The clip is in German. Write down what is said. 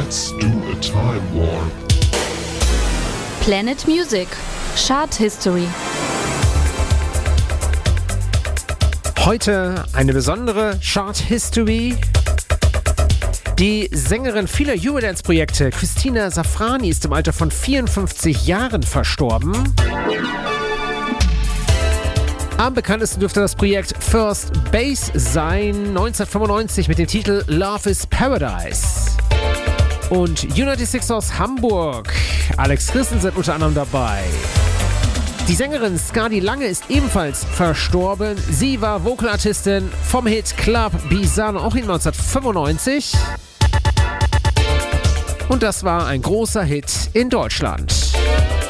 Let's do a time warp. Planet Music Chart History. Heute eine besondere Chart History. Die Sängerin vieler Eurodance-Projekte, Cristina Safrani, ist im Alter von 54 Jahren verstorben. Am bekanntesten dürfte das Projekt First Base sein, 1995 mit dem Titel Love is Paradise. Und U96 aus Hamburg, Alex Christensen unter anderem dabei. Die Sängerin Skadi Lange ist ebenfalls verstorben. Sie war Vocalartistin vom Hit Club Bizarre, auch in 1995. Und das war ein großer Hit in Deutschland.